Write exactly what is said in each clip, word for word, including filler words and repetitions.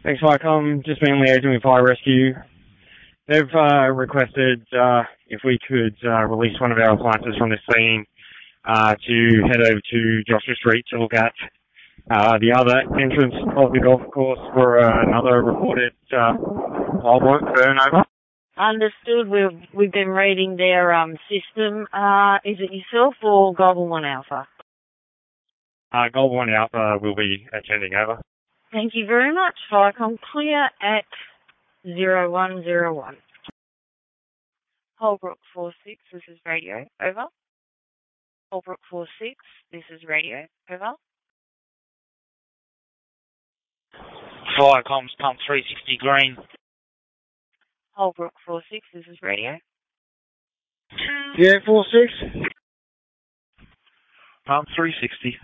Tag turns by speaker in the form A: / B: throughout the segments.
A: Thanks, Vicom. Just been liaising with Fire Rescue. They've uh, requested uh, if we could uh, release one of our appliances from the scene uh, to head over to Joshua Street to look at uh, the other entrance of the golf course for uh, another reported uh, pole work burn over.
B: Understood. We've we've been reading their um system. Uh, is it yourself or Global One Alpha?
A: Uh, Global One Alpha will be attending over.
B: Thank you very much. Vicom clear at zero one zero one. Holbrook four six, this is radio. Over. Holbrook four six, this is radio. Over.
C: Firecoms pump three sixty green.
B: Holbrook four six, this is radio.
D: Yeah, four six.
C: Pump three sixty.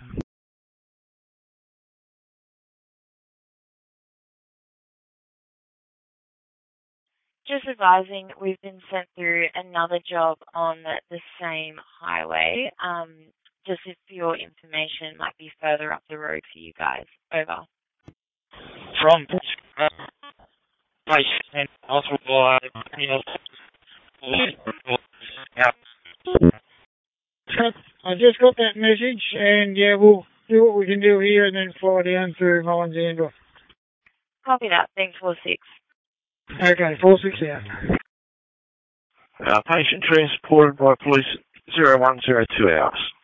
B: Just advising, we've been sent through another job on the same highway. Um, just if your information might be further up the road for you guys. Over.
C: From uh, place and also by
D: I just got that message, and yeah, we'll do what we can do here and then fly down through Mullins Andor.
B: Copy that. Thanks, four six.
D: Okay, four six out.
C: Uh, patient transported by police zero one zero two hours.